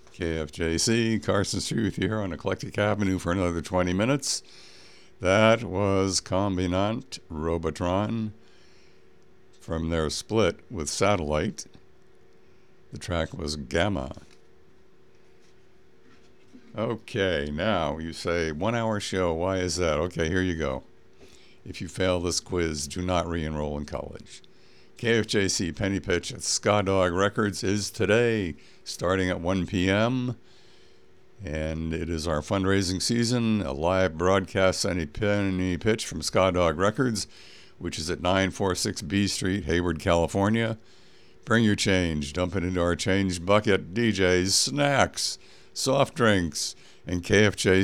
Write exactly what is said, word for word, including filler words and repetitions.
K F J C, Carson Street here on Eclectic Avenue for another twenty minutes. That was Combinant Robotron from their split with Satellite. The track was Gamma. Okay, now you say one hour show. Why is that? Okay, here you go. If you fail this quiz, do not re-enroll in college. K F J C Penny Pitch at Ska Dog Records is today, starting at one p.m. And it is our fundraising season, a live broadcast Penny Penny Pitch from Ska Dog Records, which is at nine forty-six B Street, Hayward, California. Bring your change, dump it into our change bucket, D Js, snacks, soft drinks, and K F J